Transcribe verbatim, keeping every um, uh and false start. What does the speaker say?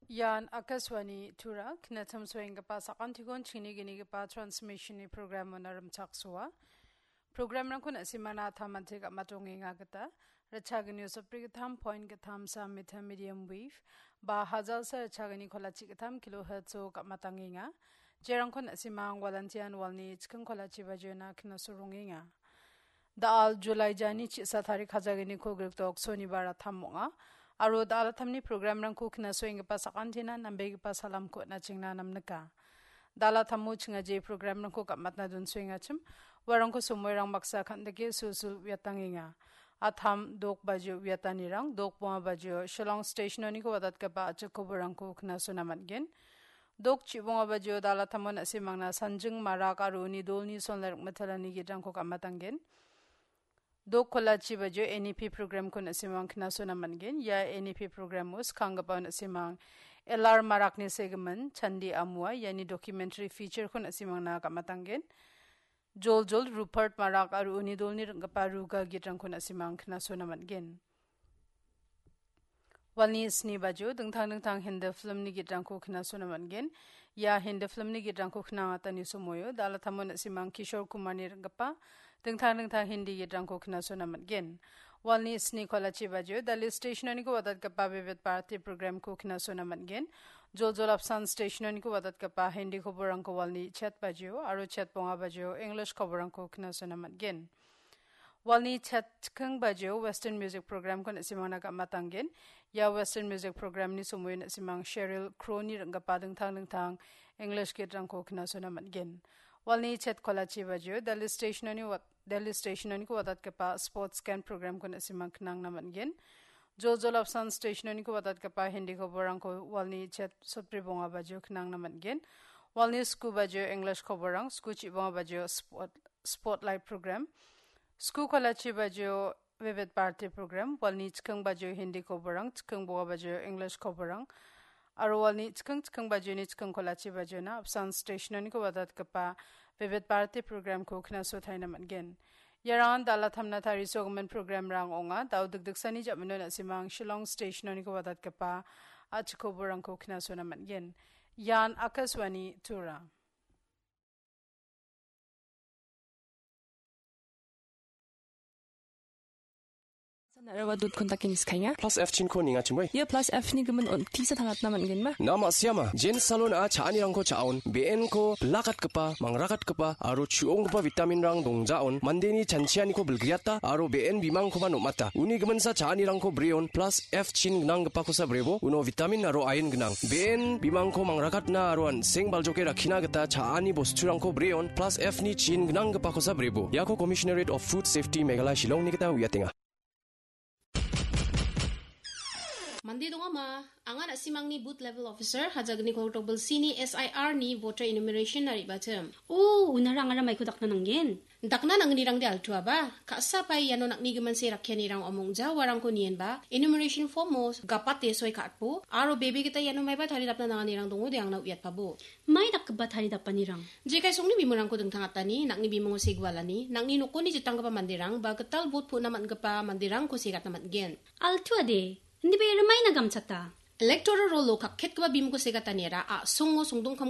Yan akaswani turak na tamswing pa sa kantigon chinigini pa transmission ni program na ramchakswa. Program na kuna si mana thamantik matungi nga gata. Rachagani usaprigatham point gatham sa mitha medium wave. Ba hazal sa rachagani kolachi gatham kilohertz o kamatangi nga. Jerang kuna si mang walantian walni chikang kolachi bajona kinasurungi nga. Daal July jani chi sa tarik hazagani ko griktok soni bara thammo nga. Aro dala thamni program rang ko khna soing pa sakantina nambe pa salam ko na chingna namnaka dala thammu chinga je program rang ko kamatna dun soing achim warang ko sumoy rang maksa khandake susul yatanginga atham dok bajo yatani rang dok pa bajo shillong station ni ko wadat ka ba achko borang ko khna sunaman gen dok chibonga bajo dala thamon asimangna sanjung mara karuni dolni sonlar mathalani gidang ko kamatangen Dok kolachi bajo N E P program ko nasimang kinasuna mangen ya N E P program us kangaba nasimang L R marakni segment chandi amwa yani documentary feature ko nasimang na kamatangen jol jol Rupert marak aru unidol ni ngaparuga gitang ko nasimang kinasuna mangen Walni sni bajo dengtang dengtang hindi film ni gitang ko kinasuna mangen ya hindi film ni gitang ko kinangata ni sumoyo dala tamo nasimang Kishore Kumar ni ngapa Dengtang dengtang hindi gitang ko kinasuna mangen. Walni sni kolachi bajo dali station ni ko wadat ka pa vivid party program ko kinasuna mangen. Jol jol apsan station ni ko wadat ka pa hindi ko borang ko walni chat bajo aro chat ponga bajo English ko borang ko kinasuna mangen. Walni chat keng bajo western music program ko nasimang naga matangen. Ya western music program ni sumoy nasimang Cheryl Crow ni nga pa dengtang dengtang English gitang ko kinasuna mangen. Walni chat kolachi bajo Delhi station ni wat Delhi station ni ko wadat ka pa sports scan program ko nasimang knang naman gen jol jol apsan station ni ko wadat ka pa hindi ko borang ko walni chat sopri bonga bajo knang naman gen walni school bajo English ko borang school chi bonga bajo sport spotlight program school kolachi bajo vivid party program walni chkang bajo hindi ko borang chkang bonga bajo English ko borang Arwal ni chkang chkang bajo ni chkang kolachi bajo na apsan station ni ko wadat ka pa vivid party program ko khna so thaina mangen yaran dala thamna thari sogman program rang onga daw dugdug sani jamno na simang Shillong station ni ko wadat ka pa achko borang ko khna so na mangen yan akaswani tura Narawa dut kontakin iskanya. Plus F chin ko ninga chimoy. Ya plus F ni gemen on tisa thangat naman gen ma. Nama siama. Jen salon a chani rang ko chaon. B N ko lakat kepa, mangrakat kepa, aro chuong kepa vitamin rang dongjaon. Mandeni chanchiani ko belgiata, aro B N bimang ko manumata. Uni gemen sa chani rang ko brion plus F chin gnang kepa ko sa brebo. Uno vitamin aro iron gnang. B N bimang ko mangrakat na aroan seng baljoke rakina geta chani bostu rang ko brion plus F ni chin gnang kepa ko sa brebo. Yako Commissionerate of Food Safety Meghalaya Shillong ni kita wiatinga. Mandi dong ama, angan asimang ni booth level officer hajagni ko tobel sini S I R ni voter enumeration nari bacem. Oh, unarang ara may kudak na nanggen. Dakna nang nirang di altua ba? Kaasa pa yano nak ni gaman si rakyan nirang omong ja warang ko niyan ba? Enumeration form mo gapat tesoy katpo. Aro baby kita yano may ba thari dap na nang nirang dongo di ang nauyat pa bo. May nakaba thari dap pa nirang. Jikay song ni bimurang ko deng tangatani, nak ni bimong sigwala ni, nak ni nuko ni jitang ka pa mandirang, ba ketal vote po naman ka pa mandirang ko sigat naman gen. Altua de. Hindi ba ramay na gamsata? Electoral roll lo kakhet ka ba bimo ko sigatanira a songo songdong kam